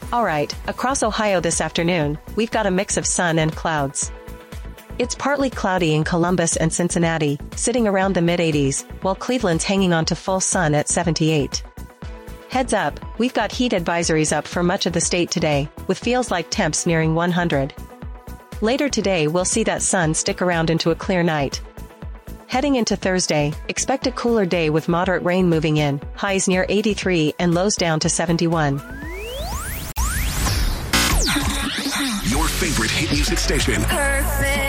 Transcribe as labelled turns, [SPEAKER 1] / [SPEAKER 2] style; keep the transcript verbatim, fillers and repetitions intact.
[SPEAKER 1] Alright, across Ohio this afternoon, we've got a mix of sun and clouds. It's partly cloudy in Columbus and Cincinnati, sitting around the mid eighties, while Cleveland's hanging on to full sun at seventy-eight. Heads up, we've got heat advisories up for much of the state today, with feels like temps nearing one hundred. Later today we'll see that sun stick around into a clear night. Heading into Thursday, expect a cooler day with moderate rain moving in, highs near eighty-three and lows down to seventy-one.
[SPEAKER 2] Your favorite hit music station.
[SPEAKER 3] Perfect.